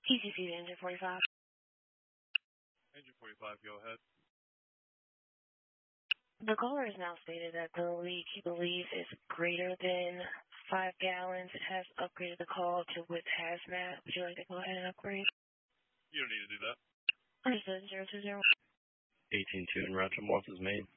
TCC to engine 45. Engine 45, go ahead. The caller has now stated that the leak he believes is greater than 5 gallons. It has upgraded the call to with hazmat. Would you like to go ahead and upgrade? You don't need to do that. Understood. 020. 18-2 and Roger Morse is made.